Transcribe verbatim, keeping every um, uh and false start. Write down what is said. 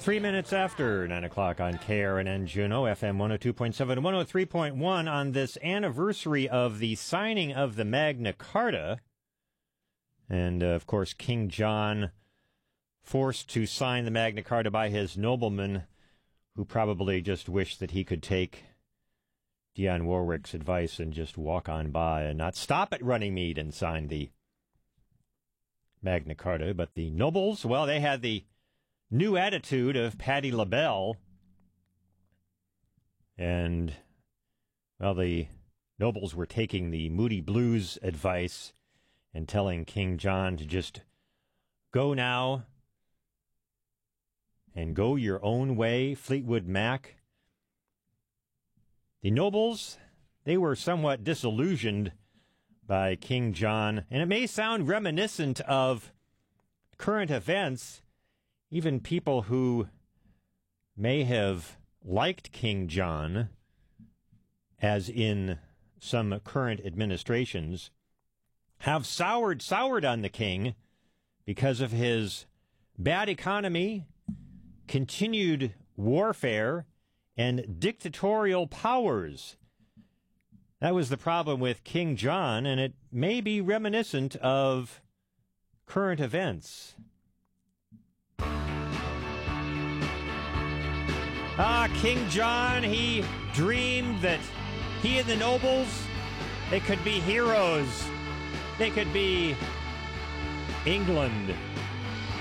Three minutes after nine o'clock on K R N N Juneau, F M one oh two point seven, one oh three point one on this anniversary of the signing of the Magna Carta. And, uh, of course, King John forced to sign the Magna Carta by his noblemen, who probably just wished that he could take Dionne Warwick's advice and just walk on by and not stop at Runnymede and sign the Magna Carta. But the nobles, well, they had the new attitude of Patti LaBelle. And, well, the nobles were taking the Moody Blues advice and telling King John to just go now and go your own way, Fleetwood Mac. The nobles, they were somewhat disillusioned by King John, and it may sound reminiscent of current events. Even people who may have liked King John, as in some current administrations, have soured soured on the king because of his bad economy, continued warfare, and dictatorial powers. That was the problem with King John, and it may be reminiscent of current events. Ah, King John, he dreamed that he and the nobles, they could be heroes. They could be England.